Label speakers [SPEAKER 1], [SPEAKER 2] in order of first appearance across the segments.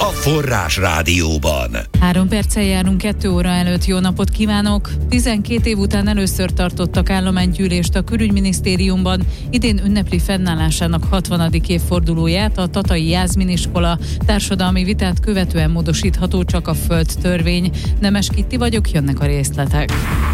[SPEAKER 1] Forrás Rádióban.
[SPEAKER 2] 3 perccel járunk 2 óra előtt. Jó napot kívánok! 12 év után először tartottak állománygyűlést a Külügyminisztériumban. Idén ünnepli fennállásának 60. évfordulóját. A tatai Jászmin iskola társadalmi vitát követően módosítható csak a földtörvény. Nemes Kitti vagyok, jönnek a részletek.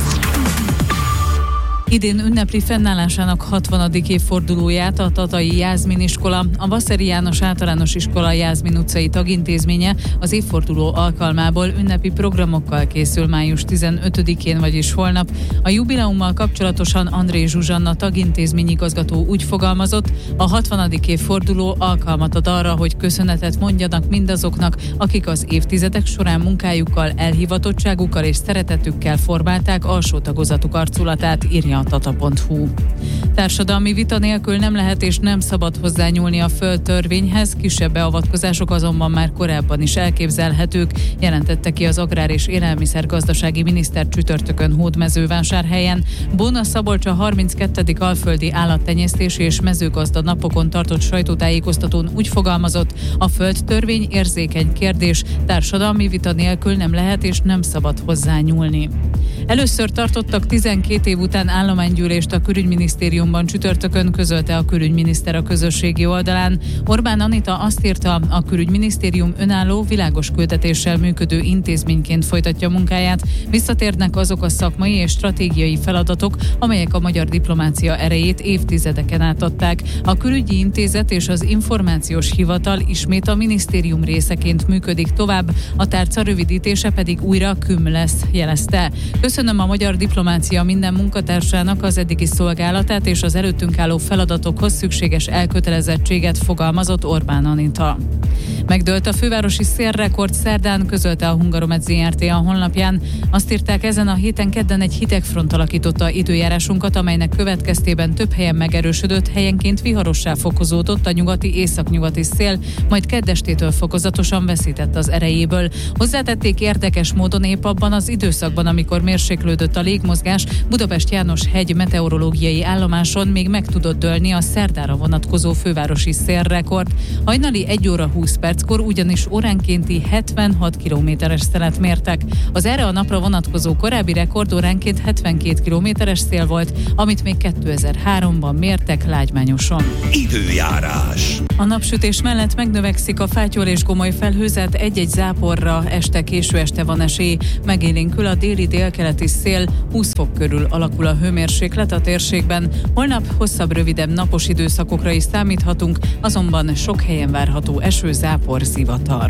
[SPEAKER 2] Idén ünnepli fennállásának 60. évfordulóját a tatai Jászmin iskola. A Vaszeri János Általános Iskola Jászmin utcai tagintézménye az évforduló alkalmából ünnepi programokkal készül május 15-én, vagyis holnap. A jubileummal kapcsolatosan André Zsuzsanna tagintézményigazgató úgy fogalmazott, a 60. évforduló alkalmat ad arra, hogy köszönetet mondjanak mindazoknak, akik az évtizedek során munkájukkal, elhivatottságukkal és szeretetükkel formálták alsó tagozatuk arculatát, írja a tata.hu. Társadalmi vita nélkül nem lehet és nem szabad hozzányúlni a földtörvényhez, kisebb beavatkozások azonban már korábban is elképzelhetők, jelentette ki az Agrár- és Élelmiszergazdasági miniszter csütörtökön Hódmezővásárhelyen. Bóna Szabolcs a 32. Alföldi Állattenyésztési és Mezőgazda napokon tartott sajtótájékoztatón úgy fogalmazott, a földtörvény érzékeny kérdés, társadalmi vita nélkül nem lehet és nem szabad hozzányúlni. Először tartottak 12 év után állománygyűlést a Külügyminisztériumban csütörtökön, közölte a külügyminiszter a közösségi oldalán. Orbán Anita azt írta, a Külügyminisztérium önálló, világos küldetéssel működő intézményként folytatja munkáját, visszatérnek azok a szakmai és stratégiai feladatok, amelyek a magyar diplomácia erejét évtizedeken át adták. A Külügyi Intézet és az Információs Hivatal ismét a minisztérium részeként működik tovább, a tárca rövidítése pedig újra KÜM lesz, jelezte. Köszönöm a magyar diplomácia minden munkatársának az eddigi szolgálatát és az előttünk álló feladatokhoz szükséges elkötelezettséget, fogalmazott Orbán Anita. Megdőlt a fővárosi szélrekord szerdán, közölte a Hungaromet Zrt. A honlapján. Azt írták, ezen a héten kedden egy hidegfront alakította időjárásunkat, amelynek következtében több helyen megerősödött, helyenként viharossá fokozódott a nyugati északnyugati szél, majd keddestétől fokozatosan veszített az erejéből. Hozzátették, érdekes módon épp abban az időszakban, amikor mérséklődött a légmozgás, Budapest János hegy meteorológiai állomáson még meg tudott dőlni a szerdára vonatkozó fővárosi szélrekord. Hajnali 1 óra 20 perckor ugyanis óránkénti 76 kilométeres szelet mértek. Az erre a napra vonatkozó korábbi rekord óránként 72 kilométeres szél volt, amit még 2003-ban mértek Lágymányoson.
[SPEAKER 1] Időjárás.
[SPEAKER 2] A napsütés mellett megnövekszik a fátyol és gomoly felhőzet, egy-egy záporra késő este van esély. Megélénkül a déli délkeleti szél, 20 fok körül alakul a hőmérséklet a térségben. Holnap hosszabb, rövidebb napos időszakokra is számíthatunk, azonban sok helyen várható eső, zápor, zivatar.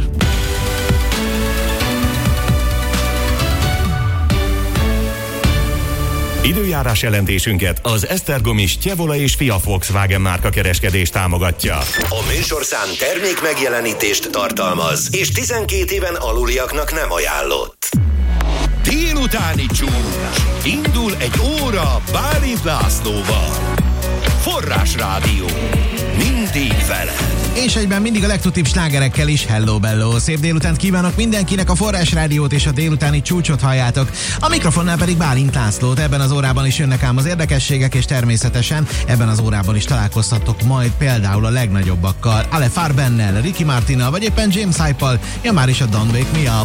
[SPEAKER 3] Időjárás jelentésünket az Esztergomi Stjevola és Fia Volkswagen márka kereskedés támogatja.
[SPEAKER 1] A műsorszám termék megjelenítést tartalmaz, és 12 éven aluliaknak nem ajánlott. Délutáni csúcs. Indul egy óra Bálint Lászlóval. Forrás Rádió. Mindig vele.
[SPEAKER 4] És egyben mindig a legtutibb slágerekkel is. Hello bello! Szép délutánt kívánok mindenkinek, a Forrás Rádiót és a délutáni csúcsot halljátok. A mikrofonnál pedig Bálint Lászlót. Ebben az órában is jönnek ám az érdekességek, és természetesen ebben az órában is találkozhattok majd például a legnagyobbakkal. Ale Farbennel, Ricky Martinnal, vagy éppen James Hype-al, ja már is a Don't Wake Me Up.